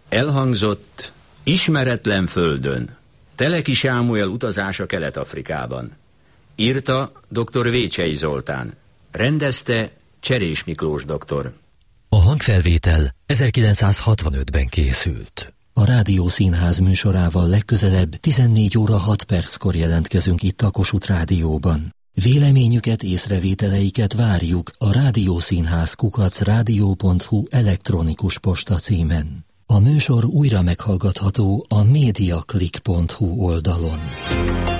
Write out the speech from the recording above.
Elhangzott Ismeretlen földön. Teleki Sámuel utazása Kelet-Afrikában. Írta dr. Vécsey Zoltán. Rendezte Cserés Miklós doktor. A hangfelvétel 1965-ben készült. A Rádiószínház műsorával legközelebb 14 óra 6 perckor jelentkezünk itt a Kossuth Rádióban. Véleményüket, észrevételeiket várjuk a rádiószínház@radio.hu elektronikus posta címen. A műsor újra meghallgatható a mediaclick.hu oldalon.